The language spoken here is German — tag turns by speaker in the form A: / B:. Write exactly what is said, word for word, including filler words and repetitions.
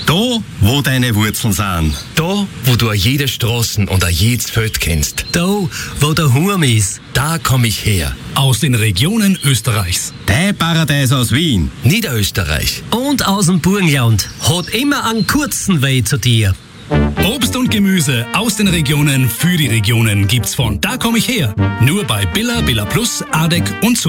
A: Da, wo deine Wurzeln sind.
B: Da, wo du jede Straßen und jedes Feld kennst.
C: Da, wo der Hurm ist.
B: Da komm ich her.
D: Aus den Regionen Österreichs.
A: Dein Paradies aus Wien.
B: Niederösterreich.
C: Und aus dem Burgenland. Hat immer einen kurzen Weg zu dir.
D: Obst und Gemüse aus den Regionen für die Regionen gibt's von Da komm ich her. Nur bei Billa, Billa Plus, Adek und so.